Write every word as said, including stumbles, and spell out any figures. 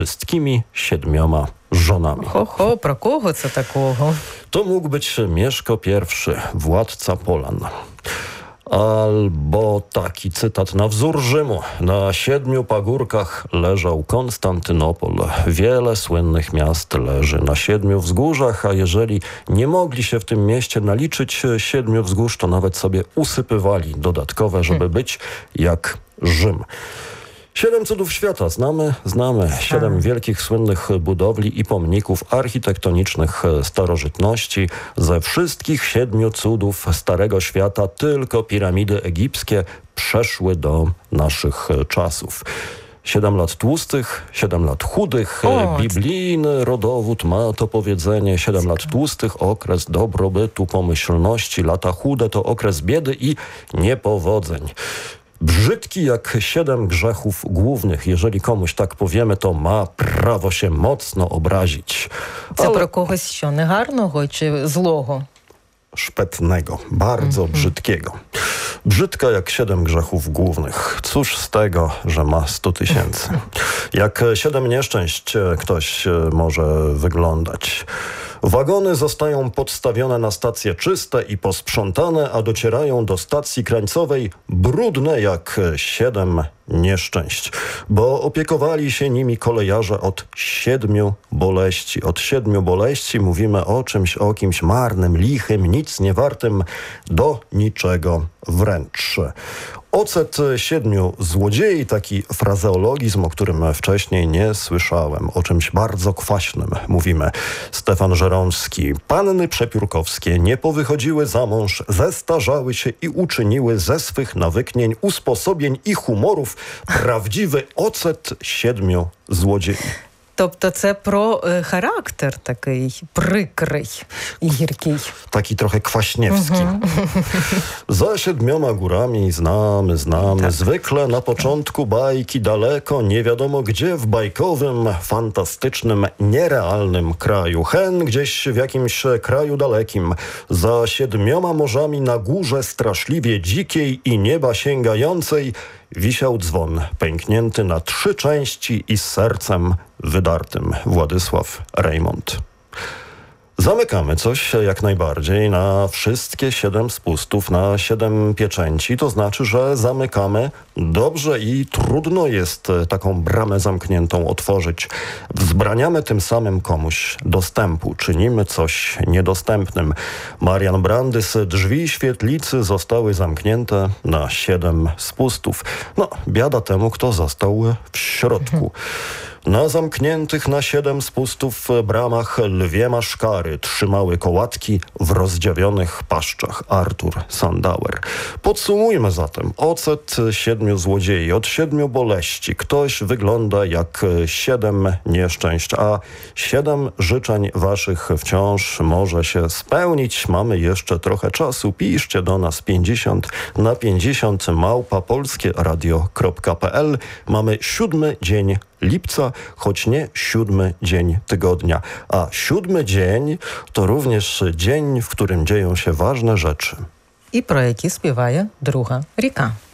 wszystkimi siedmioma żonami. Хо-хо, про кого це такого? To mógł być Mieszko I, władca Polan. Albo taki cytat na wzór Rzymu. Na siedmiu pagórkach leżał Konstantynopol. Wiele słynnych miast leży na siedmiu wzgórzach, a jeżeli nie mogli się w tym mieście naliczyć siedmiu wzgórz, to nawet sobie usypywali dodatkowe, żeby być jak Rzym. Siedem cudów świata znamy, znamy. Siedem wielkich, słynnych budowli i pomników architektonicznych starożytności. Ze wszystkich siedmiu cudów Starego Świata tylko piramidy egipskie przeszły do naszych czasów. Siedem lat tłustych, siedem lat chudych. O, Biblijny rodowód ma to powiedzenie. Siedem lat tłustych, okres dobrobytu, pomyślności. Lata chude to okres biedy i niepowodzeń. Brzydki jak siedem grzechów głównych. Jeżeli komuś tak powiemy, to ma prawo się mocno obrazić. Це Ale про когось що, негарного чи злого? szpetnego, bardzo brzydkiego. Brzydka jak siedem grzechów głównych. Cóż z tego, że ma sto tysięcy. Jak siedem nieszczęść ktoś może wyglądać. Wagony zostają podstawione na stacje czyste i posprzątane, a docierają do stacji krańcowej brudne jak siedem nieszczęść, bo opiekowali się nimi kolejarze od siedmiu boleści. Od siedmiu boleści mówimy o czymś, o kimś marnym, lichym, nic nie wartym, do niczego wręcz. Ocet siedmiu złodziei, taki frazeologizm, o którym wcześniej nie słyszałem. O czymś bardzo kwaśnym mówimy. Stefan Żeromski. Panny przepiórkowskie nie powychodziły za mąż, zestarzały się i uczyniły ze swych nawyknień, usposobień i humorów prawdziwy ocet siedmiu złodziei. Тобто це про е, характер такий прикрий і гіркий. Taki trochę kwaśniewski. Za siedmioma górami znamy, znamy. Tak. Zwykle na początku bajki daleko, nie wiadomo gdzie, w bajkowym, fantastycznym, nierealnym kraju. Hen gdzieś w jakimś kraju dalekim. Za siedmioma morzami na górze straszliwie dzikiej i nieba sięgającej wisiał dzwon, pęknięty na trzy części i z sercem wydartym. Władysław Reymont. Zamykamy coś jak najbardziej na wszystkie siedem spustów, na siedem pieczęci. To znaczy, że zamykamy dobrze i trudno jest taką bramę zamkniętą otworzyć. Wzbraniamy tym samym komuś dostępu. Czynimy coś niedostępnym. Marian Brandys, drzwi świetlicy zostały zamknięte na siedem spustów. No, biada temu, kto został w środku. Na zamkniętych na siedem spustów bramach lwie maszkary trzymały kołatki w rozdziawionych paszczach. Artur Sandauer. Podsumujmy zatem. Ocet siedmiu złodziei. Od siedmiu boleści. Ktoś wygląda jak siedem nieszczęść, a siedem życzeń waszych wciąż może się spełnić. Mamy jeszcze trochę czasu. Piszcie do nas pięćdziesiąt na pięćdziesiąt małpa polskieradio kropka pe el. Mamy siódmy dzień lipca, choć nie siódmy dzień tygodnia. A siódmy dzień to również dzień, w którym dzieją się ważne rzeczy. І про які співає друга ріка.